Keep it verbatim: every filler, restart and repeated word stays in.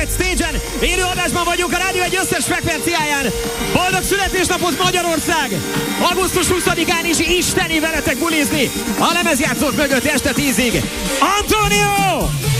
Night Stage-en. Élőadásban vagyunk a rádió egy összes frekvenciáján. Boldog születésnapot Magyarország! augusztus huszadikán is isteni veletek bulizni. A lemezjátszók mögött este tízig. Antonio!